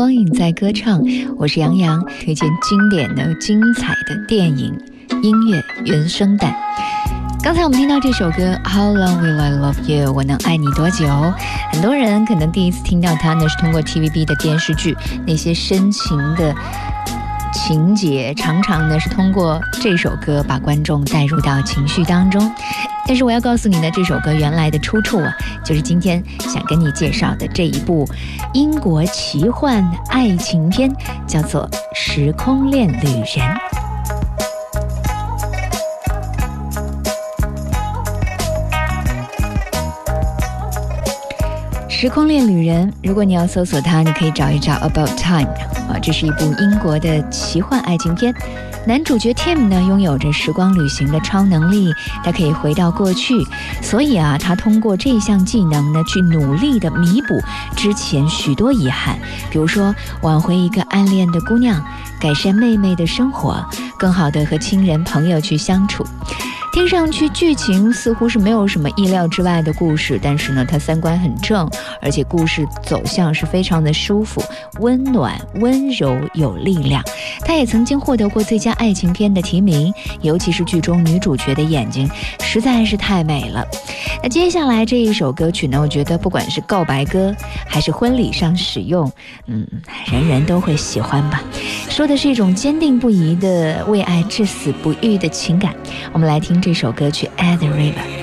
光影在歌唱，我是杨洋，推荐经典的精彩的电影音乐原声带。刚才我们听到这首歌 How Long Will I Love You 我能爱你多久，很多人可能第一次听到它呢是通过 TVB 的电视剧，那些深情的情节常常呢是通过这首歌把观众带入到情绪当中。但是我要告诉你的这首歌原来的出处啊，就是今天想跟你介绍的这一部英国奇幻爱情片，叫做《时空恋旅人》。时空恋旅人，如果你要搜索它，你可以找一找 About Time 这是一部英国的奇幻爱情片。男主角 Tim 呢拥有着时光旅行的超能力，他可以回到过去，所以他通过这项技能呢去努力的弥补之前许多遗憾，比如说挽回一个暗恋的姑娘，改善妹妹的生活，更好的和亲人朋友去相处。听上去剧情似乎是没有什么意料之外的故事，但是呢它三观很正，而且故事走向是非常的舒服、温暖、温柔、有力量。它也曾经获得过最佳爱情片的提名，尤其是剧中女主角的眼睛实在是太美了。那接下来这一首歌曲呢，我觉得不管是告白歌还是婚礼上使用，人人都会喜欢吧。说的是一种坚定不移的为爱至死不渝的情感。我们来听这首歌曲 At the River。